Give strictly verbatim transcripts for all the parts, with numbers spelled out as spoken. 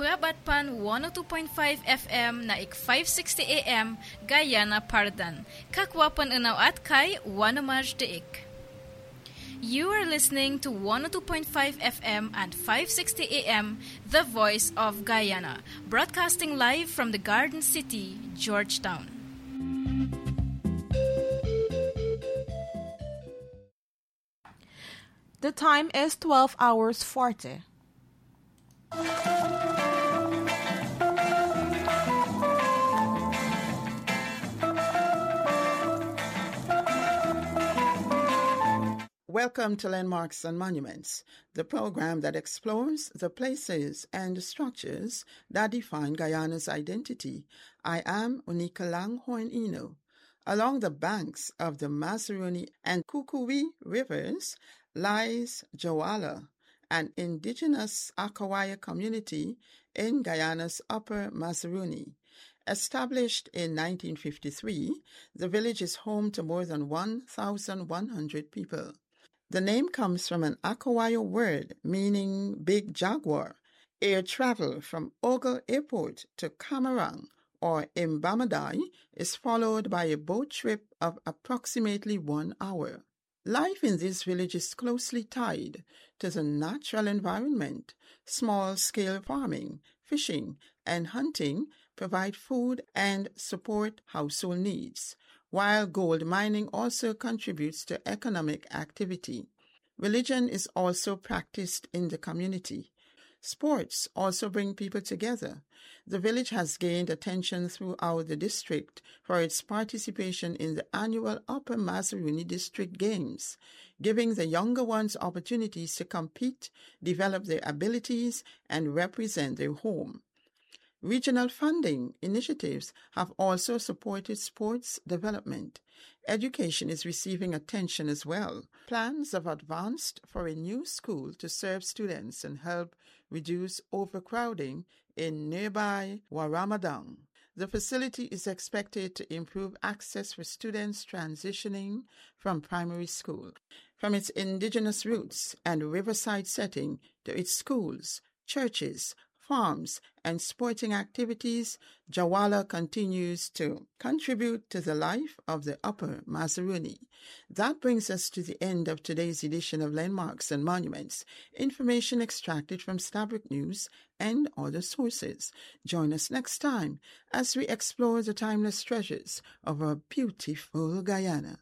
Puyabatpan one oh two point five F M na ik five sixty A M Guyana Pardan. Kakwapan unaw at kay Wanamaj deik. You are listening to one oh two point five F M and five sixty A M, The Voice of Guyana, broadcasting live from the Garden City, Georgetown. The time is twelve hours forty. Welcome to Landmarks and Monuments, the program that explores the places and structures that define Guyana's identity. I am Unika Langhorn Ino. Along the banks of the Mazaruni and Kukuwi rivers lies Jawala, an indigenous Akawaya community in Guyana's Upper Mazaruni. Established in nineteen fifty-three, the village is home to more than one thousand one hundred people. The name comes from an Akawaya word meaning big jaguar. Air travel from Ogle Airport to Camarang or Mbamadai is followed by a boat trip of approximately one hour. Life in this village is closely tied to the natural environment. Small-scale farming, fishing, and hunting provide food and support household needs, while gold mining also contributes to economic activity. Religion is also practiced in the community. Sports also bring people together. The village has gained attention throughout the district for its participation in the annual Upper Mazaruni District Games, giving the younger ones opportunities to compete, develop their abilities, and represent their home. Regional funding initiatives have also supported sports development. Education is receiving attention as well. Plans have advanced for a new school to serve students and help reduce overcrowding in nearby Waramadang. The facility is expected to improve access for students transitioning from primary school. From its indigenous roots and riverside setting to its schools, churches, farms, and sporting activities, Jawala continues to contribute to the life of the Upper Mazaruni. That brings us to the end of today's edition of Landmarks and Monuments, information extracted from Stabroek News and other sources. Join us next time as we explore the timeless treasures of our beautiful Guyana.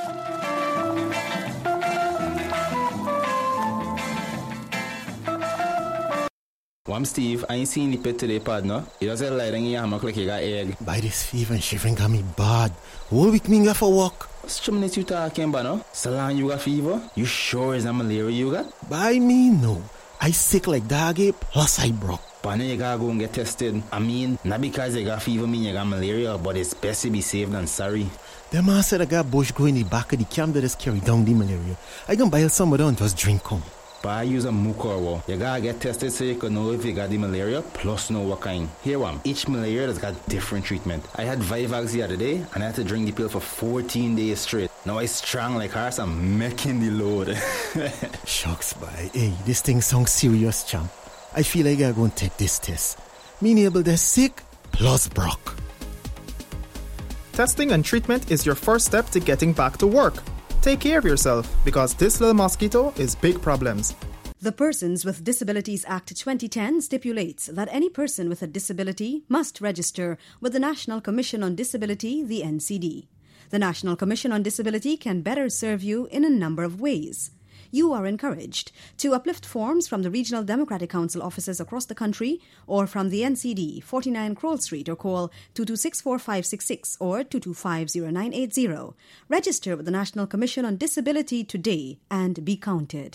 I'm Steve. I ain't seen the pet today, partner. He doesn't lie in your hammock like he got egg. By this fever and shivering got me bad. Whole week me go for walk. What's chumness you talking about, no? So long you got fever? You sure it's not malaria you got? By me, no. I sick like dog ape, plus I broke. Partner, you gotta go and get tested. I mean, not because you got fever mean you got malaria, but it's best to be safe than sorry. The man said I got bush grow in the back of the camp that just carry down the malaria. I can buy some of them and just drink come. But I use a mukorwo. You gotta get tested so you can know if you got the malaria, plus know what kind. Here one, each malaria has got different treatment. I had Vivax the other day, and I had to drink the pill for fourteen days straight. Now I strong like horse, I'm making the load. Shucks, boy. Hey, this thing sounds serious, champ. I feel like I'm going to take this test. Mean able to sick, plus broke. Testing and treatment is your first step to getting back to work. Take care of yourself, because this little mosquito is big problems. The Persons with Disabilities Act twenty ten stipulates that any person with a disability must register with the National Commission on Disability, the N C D. The National Commission on Disability can better serve you in a number of ways. You are encouraged to uplift forms from the Regional Democratic Council offices across the country or from the N C D, forty-nine Kroll Street, or call two two six four five six six or two two five zero nine eight zero. Register with the National Commission on Disability today and be counted.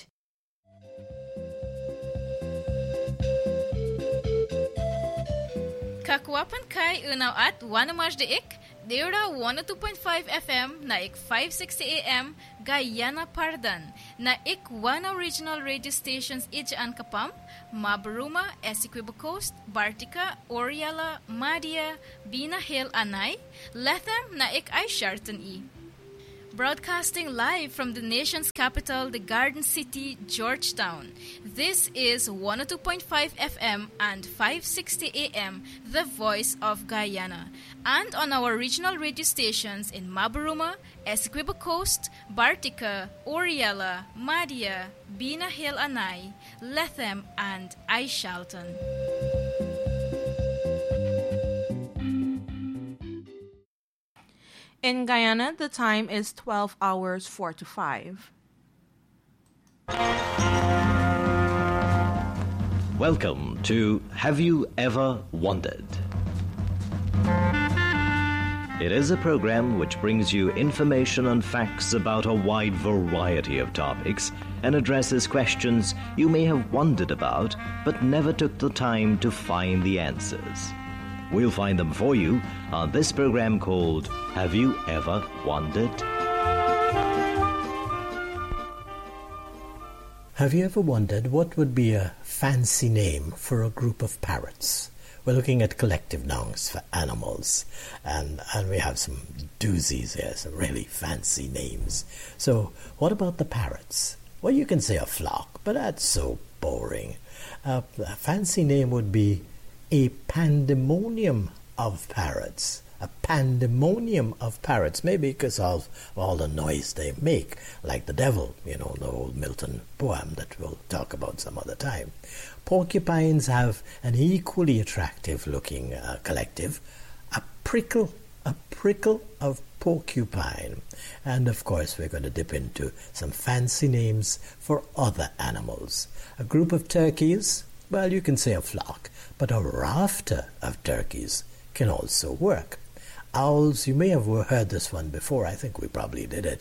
Kakwapan kay unaw at Wanamaj deik, Deura one oh two point five F M na ik five sixty A M Guyana Pardan na ik Wana Regional Radio Stations Ijaan Kapam, Mabaruma, Essequibo Coast, Bartica, Oriala, Madia, Bina Hill Anay, Letham na ik ay Sharton E. broadcasting live from the nation's capital, the Garden City, Georgetown. This is one oh two point five F M and five sixty A M, The Voice of Guyana, and on our regional radio stations in Mabaruma, Essequibo Coast, Bartica, Oriella, Madia, Bina Hill Anai, Lethem, and Aishalton. In Guyana, the time is twelve hours forty-five. Welcome to Have You Ever Wondered? It is a program which brings you information and facts about a wide variety of topics and addresses questions you may have wondered about but never took the time to find the answers. We'll find them for you on this program called Have You Ever Wondered? Have you ever wondered what would be a fancy name for a group of parrots? We're looking at collective nouns for animals, and, and we have some doozies here, some really fancy names. So what about the parrots? Well, you can say a flock, but that's so boring. Uh, a fancy name would be a pandemonium of parrots. A pandemonium of parrots, maybe because of all the noise they make, like the devil, you know, the old Milton poem that we'll talk about some other time. Porcupines have an equally attractive-looking uh, collective, a prickle, a prickle of porcupine. And, of course, we're going to dip into some fancy names for other animals. A group of turkeys, well, you can say a flock, but a rafter of turkeys can also work. Owls, you may have heard this one before. I think we probably did it.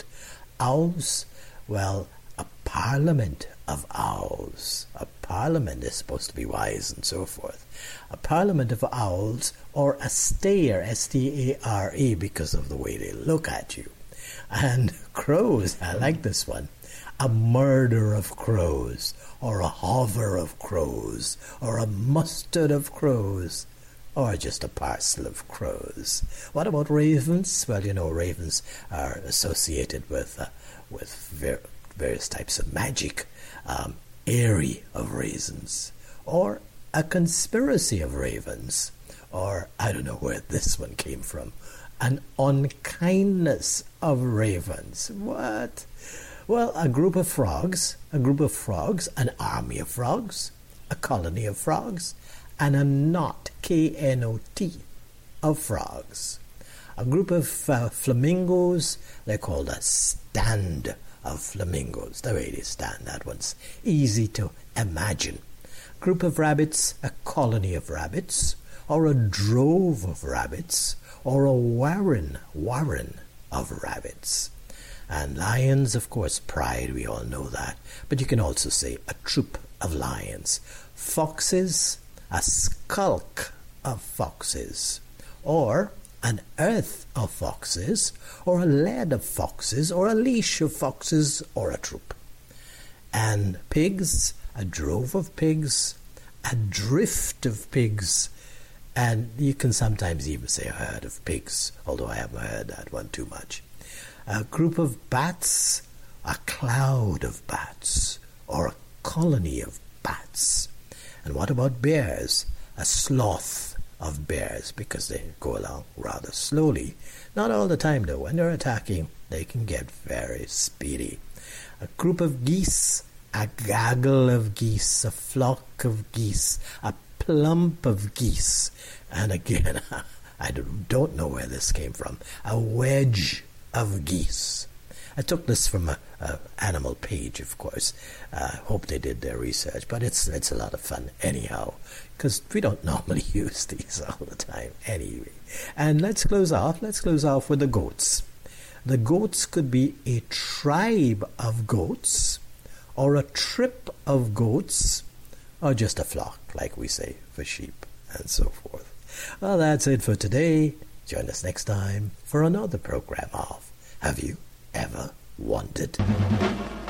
Owls, well, a parliament of owls. A parliament is supposed to be wise and so forth. A parliament of owls, or a stare, S T A R E, because of the way they look at you. And crows, I like this one. A murder of crows, or a hover of crows, or a mustard of crows, or just a parcel of crows. What about ravens? Well, you know, ravens are associated with uh, with ver- various types of magic. Um, Airy of raisins, or a conspiracy of ravens, or I don't know where this one came from, an unkindness of ravens. What? Well, a group of frogs, a group of frogs, an army of frogs, a colony of frogs, and a knot, K N O T, of frogs. A group of uh, flamingos, they're called a stand of flamingos. The way they stand, that one's easy to imagine. A group of rabbits, a colony of rabbits, or a drove of rabbits, or a warren, warren of rabbits. And lions, of course, pride, we all know that. But you can also say a troop of lions. Foxes, a skulk of foxes, or an earth of foxes, or a lead of foxes, or a leash of foxes, or a troop. And pigs, a drove of pigs, a drift of pigs, and you can sometimes even say a herd of pigs, although I haven't heard that one too much. A group of bats, a cloud of bats, or a colony of bats. And what about bears? A sloth of bears, because they go along rather slowly. Not all the time, though. When they're attacking, they can get very speedy. A group of geese, a gaggle of geese, a flock of geese, a plump of geese. And again, I don't know where this came from. A wedge of geese. I took this from a, a animal page, of course. I uh, hope they did their research, but it's it's a lot of fun anyhow, because we don't normally use these all the time anyway. And let's close off. Let's close off with the goats. The goats could be a tribe of goats, or a trip of goats, or just a flock, like we say for sheep, and so forth. Well, that's it for today. Join us next time for another program of Have You Ever Wondered?